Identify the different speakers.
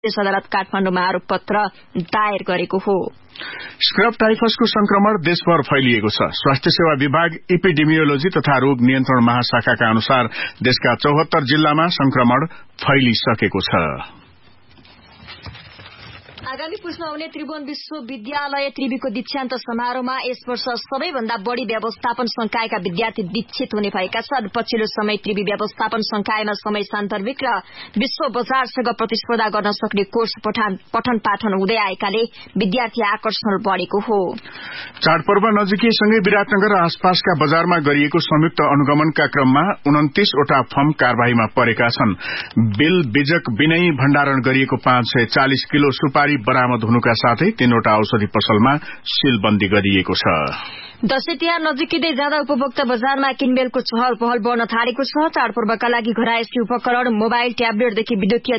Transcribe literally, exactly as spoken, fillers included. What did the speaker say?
Speaker 1: विशेष अदालत काठमाडौँमा आरोप पत्र दायर गरेको हो।
Speaker 2: स्क्रब टाइफसको संक्रमण देशभर फैलिएको छ। स्वास्थ्य सेवा विभाग एपिडेमियोलोजी तथा रोग नियन्त्रण महाशाखाका अनुसार देशका चौहत्तर जिल्लामा संक्रमण फैलिसकेको छ।
Speaker 1: आगामी पुसमा आउने त्रिभुवन विश्वविद्यालय त्रिवीको दीक्षान्त समारोहमा यस वर्ष सबैभन्दा बढ़ी व्यवस्थापन संकायका विद्यार्थी दीक्षित हुने भएका छन्। पछिल्लो समय त्रिवी व्यवस्थापन संकायमा समय सान्दर्भिक र विश्व बजारसँग प्रतिस्पर्धा गर्न सक्ने कोर्स पठन पाठन हुँदै आएकाले विद्यार्थी आकर्षण बढ़ेको हो।
Speaker 2: चाडपर्व नजिकैसँगै विराटनगर र आसपासका बजारमा गरिएको संयुक्त अनुगमनका क्रममा उन्तीस वटा फर्म कार्यवाहीमा परेका छन्। बिल बीजक बिनै भण्डारण गरिएको पाँच सय चालिस किलो सुपारी बरामद हुनुका साथै तीनवटा औषधि पसलमा सीलबन्दी गरिएको छ।
Speaker 1: दशैं तिहार नजिकिँदै जाँदा उपभोक्ता बजारमा किनमेलको चहल पहल बढ़न थालेको छ। चाडपर्वका लागि घरायसी उपकरण, मोबाइल, ट्याब्लेटदेखि विद्युतीय